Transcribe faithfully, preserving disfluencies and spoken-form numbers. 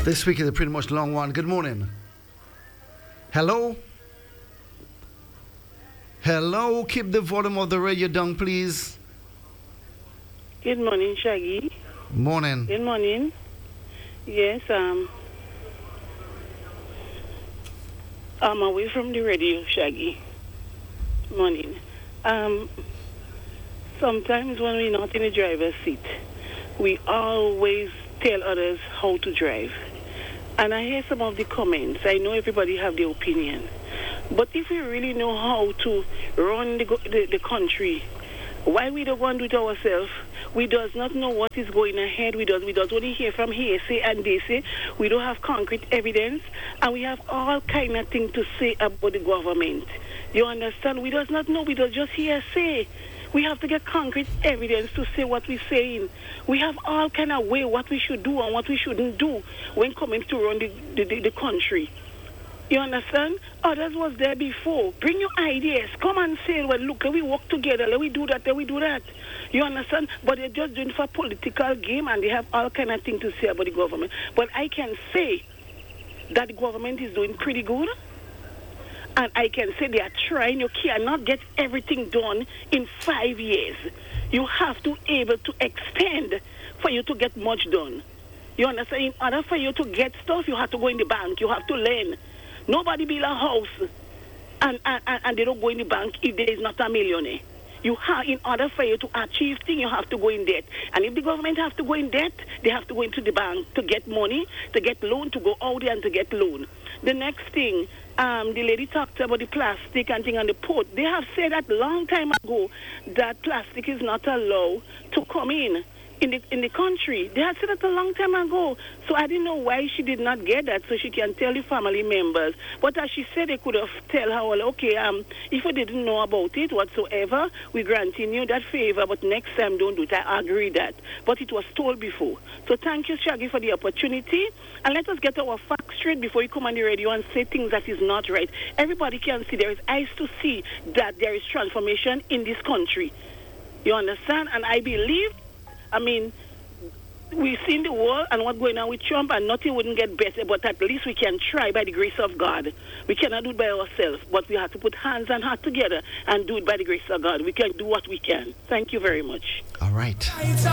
This week is a pretty much long one. Good morning. Hello? Hello? Keep the volume of the radio down, please. Good morning, Shaggy. Morning. Good morning. Yes, um, I'm away from the radio, Shaggy. Morning. Um, sometimes when we're not in the driver's seat, we always tell others how to drive. And I hear some of the comments. I know everybody have their opinion. But if we really know how to run the, the, the country, why we don't want to do it ourselves? We does not know what is going ahead. We does we does only hear from hearsay and they say. We don't have concrete evidence, and we have all kind of things to say about the government. You understand? We does not know. We does just hearsay. We have to get concrete evidence to say what we're saying. We have all kind of way what we should do and what we shouldn't do when coming to run the, the, the, the country. You understand? Others was there before. Bring your ideas. Come and say, well, look, let we work together. Let we do that. Let we do that. You understand? But they're just doing for political game, and they have all kind of things to say about the government. But I can say that the government is doing pretty good. And I can say they are trying. You cannot get everything done in five years. You have to be able to extend for you to get much done. You understand? In order for you to get stuff, you have to go in the bank. You have to learn. Nobody build a house and, and, and they don't go in the bank if there is not a millionaire. You have, in order for you to achieve things, you have to go in debt. And if the government have to go in debt, they have to go into the bank to get money, to get loan, to go out there and to get loan. The next thing, um, the lady talked about the plastic and thing on the port. They have said that long time ago that plastic is not allowed to come in. In the in the country. They had said that a long time ago. So I didn't know why she did not get that, so she can tell the family members. But as she said, they could have tell her, well, okay, um, if we didn't know about it whatsoever, we granting you that favor, but next time don't do it. I agree that. But it was told before. So thank you, Shaggy, for the opportunity. And let us get our facts straight before you come on the radio and say things that is not right. Everybody can see, there is eyes to see that there is transformation in this country. You understand? And I believe I mean, we've seen the world and what's going on with Trump, and nothing wouldn't get better, but at least we can try by the grace of God. We cannot do it by ourselves, but we have to put hands and heart together and do it by the grace of God. We can do what we can. Thank you very much. All right.